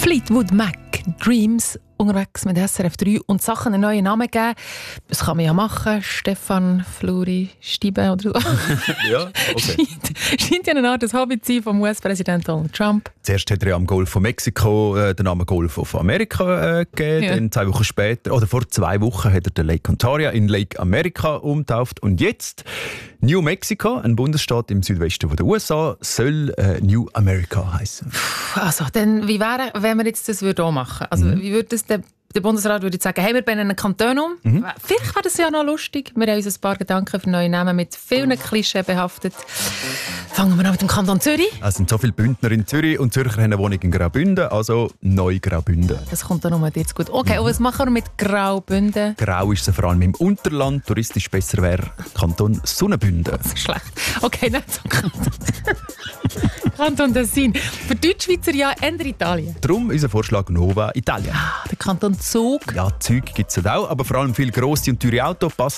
Fleetwood Mac, Dreams, unterwegs mit SRF 3 und Sachen einen neuen Namen geben. Das kann man ja machen. Stefan, Fluri, Stiebe oder so. Ja, okay. Scheint ja eine Art des Hobby zu sein vom US-Präsident Donald Trump. Zuerst hat er ja am Golf von Mexiko den Namen Golf of America gegeben. Ja. Dann 2 Wochen später, oder vor 2 Wochen, hat er den Lake Ontario in Lake America umgetauft. Und jetzt New Mexico, ein Bundesstaat im Südwesten der USA, soll New America heißen. Also, dann, wie wäre, wenn wir jetzt das hier machen? Also, wie würde das der Bundesrat würde sagen, hey, wir benennen einen Kanton um. Vielleicht wäre das ja noch lustig. Wir haben uns ein paar Gedanken für neue Namen mit vielen Klischeen behaftet. Fangen wir an mit dem Kanton Zürich. Es sind so viele Bündner in Zürich und Zürcher haben eine Wohnung in Graubünden, also Neu-Graubünden. Das kommt dann nur jetzt gut. Okay, und was machen wir mit Graubünden? Grau ist es vor allem im Unterland. Touristisch besser wäre Kanton Sonnenbünden. Das ist schlecht. Okay, nicht so Kanton Tessin. Für Deutschschweizer ja Ende Italien. Darum unser Vorschlag Nova Italia. Der Kanton Zug. Ja, Züge gibt es auch, aber vor allem viele grosse und teure Autos passen